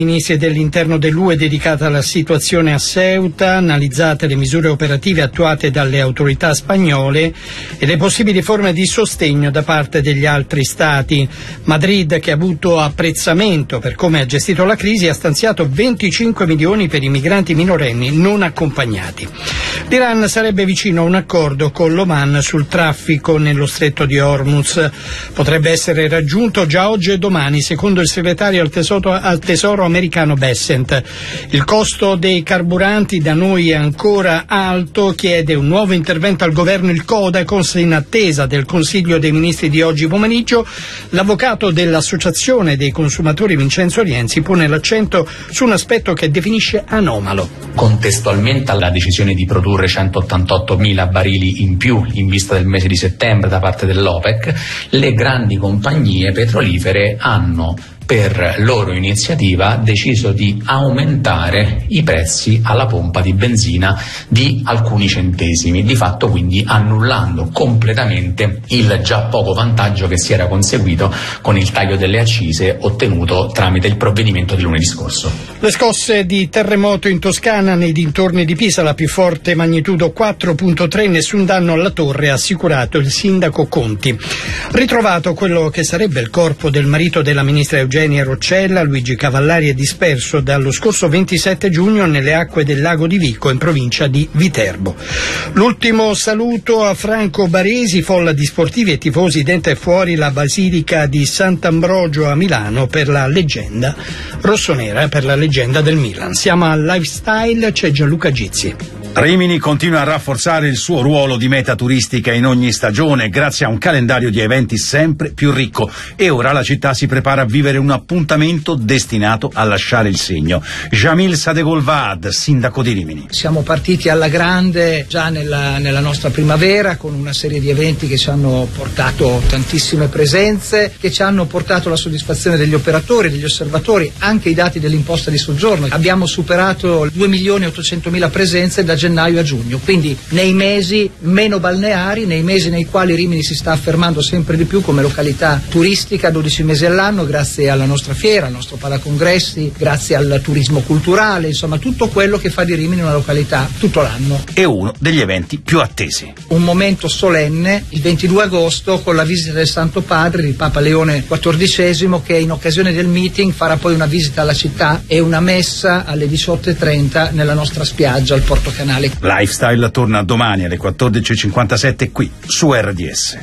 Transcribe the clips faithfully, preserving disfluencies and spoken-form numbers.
Ministri dell'Interno dell'U E dedicata alla situazione a Ceuta, analizzate le misure operative attuate dalle autorità spagnole e le possibili forme di sostegno da parte degli altri stati. Madrid, che ha avuto apprezzamento per come ha gestito la crisi, ha stanziato venticinque milioni per i migranti minorenni non accompagnati. L'Iran sarebbe vicino a un accordo con l'Oman sul traffico nello stretto di Hormuz. Potrebbe essere raggiunto già oggi e domani, secondo il segretario al Tesoro, al tesoro americano Bessent. Il costo dei carburanti da noi è ancora alto, chiede un nuovo intervento al governo il Codacons in attesa del Consiglio dei Ministri di oggi pomeriggio. L'avvocato dell'Associazione dei Consumatori Vincenzo Rienzi pone l'accento su un aspetto che definisce anomalo. Contestualmente alla decisione di produrre centottantottomila barili in più in vista del mese di settembre da parte dell'OPEC, le grandi compagnie petrolifere hanno per loro iniziativa deciso di aumentare i prezzi alla pompa di benzina di alcuni centesimi, di fatto quindi annullando completamente il già poco vantaggio che si era conseguito con il taglio delle accise ottenuto tramite il provvedimento di lunedì scorso. Le scosse di terremoto in Toscana nei dintorni di Pisa, la più forte magnitudo quattro virgola tre, nessun danno alla torre, ha assicurato il sindaco Conti. Ritrovato quello che sarebbe il corpo del marito della ministra Eugenia Roccella, Luigi Cavallari è disperso dallo scorso ventisette giugno nelle acque del lago di Vico in provincia di Viterbo. L'ultimo saluto a Franco Baresi, folla di sportivi e tifosi dentro e fuori la Basilica di Sant'Ambrogio a Milano per la leggenda rossonera, per la leggenda del Milan. Siamo al Lifestyle, c'è Gianluca Gizzi. Rimini continua a rafforzare il suo ruolo di meta turistica in ogni stagione grazie a un calendario di eventi sempre più ricco e ora la città si prepara a vivere un appuntamento destinato a lasciare il segno. Jamil Sadegolvad, sindaco di Rimini. Siamo partiti alla grande già nella, nella nostra primavera con una serie di eventi che ci hanno portato tantissime presenze, che ci hanno portato la soddisfazione degli operatori, degli osservatori, anche i dati dell'imposta di soggiorno. Abbiamo superato due milioni e ottocentomila presenze da gennaio a giugno, quindi nei mesi meno balneari, nei mesi nei quali Rimini si sta affermando sempre di più come località turistica dodici mesi all'anno grazie alla nostra fiera, al nostro palacongressi, grazie al turismo culturale, insomma tutto quello che fa di Rimini una località tutto l'anno. È uno degli eventi più attesi. Un momento solenne il ventidue agosto con la visita del Santo Padre di Papa Leone quattordicesimo, che in occasione del meeting farà poi una visita alla città e una messa alle diciotto e trenta nella nostra spiaggia al Porto Canale. Lifestyle torna domani alle quattordici e cinquantasette qui su R D S.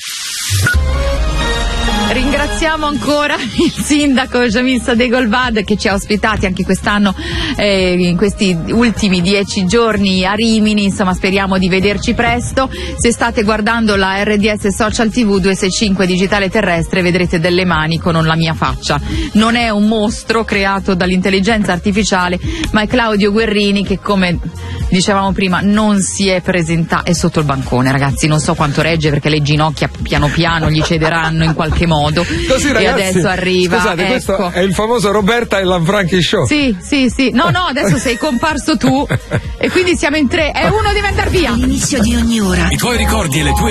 Ringraziamo ancora il sindaco Jamil Sadegolvad che ci ha ospitati anche quest'anno eh, in questi ultimi dieci giorni a Rimini. Insomma, speriamo di vederci presto. Se state guardando la R D S Social T V duecentosessantacinque digitale terrestre vedrete delle mani con la mia faccia. Non è un mostro creato dall'intelligenza artificiale, ma è Claudio Guerrini che, come dicevamo prima, non si è presentato, è sotto il bancone, ragazzi, non so quanto regge perché le ginocchia piano piano gli cederanno in qualche modo. Così, ragazzi, e adesso arriva, scusate, ecco. Questo è il famoso Roberta e Lanfranchi Show. Sì, sì, sì. No, no, adesso sei comparso tu e quindi siamo in tre. È uno deve andare via. All'inizio di ogni ora. I tuoi ricordi e le tue